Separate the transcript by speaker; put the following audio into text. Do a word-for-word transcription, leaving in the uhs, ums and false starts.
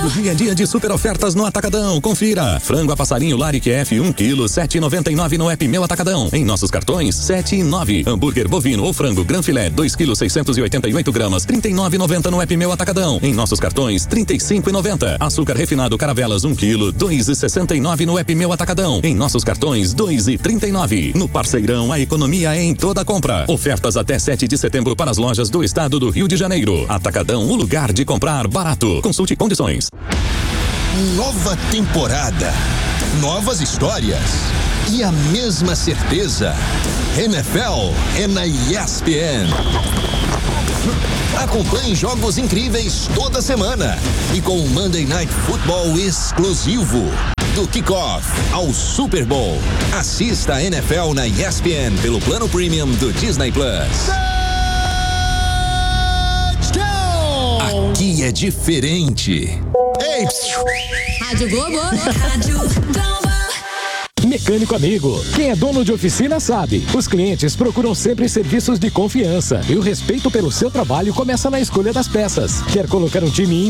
Speaker 1: Todo dia é dia de super ofertas no Atacadão. Confira. Frango a passarinho Laric F um quilo, sete e noventa e nove no app Meu Atacadão. Em nossos cartões, sete e nove. Hambúrguer bovino ou frango Gran Filé, dois quilos, seiscentos e oitenta e oito gramas, trinta e nove e noventa no app Meu Atacadão. Em nossos cartões, trinta e cinco e noventa. Açúcar refinado Caravelas um quilo, dois e sessenta e nove no app Meu Atacadão. Em nossos cartões, dois e trinta e nove. No Parceirão, a economia é em toda compra. Ofertas até sete de setembro para as lojas do estado do Rio de Janeiro. Atacadão, o lugar de comprar barato. Consulte condições.
Speaker 2: Nova temporada, novas histórias e a mesma certeza. N F L é na E S P N. Acompanhe jogos incríveis toda semana e com o Monday Night Football exclusivo. Do kickoff ao Super Bowl. Assista a N F L na E S P N pelo plano premium do Disney Plus. Aqui é diferente. Ei,
Speaker 3: Rádio Globo. Rádio Globo.
Speaker 4: Mecânico amigo, quem é dono de oficina sabe, os clientes procuram sempre serviços de confiança e o respeito pelo seu trabalho começa na escolha das peças. Quer colocar um time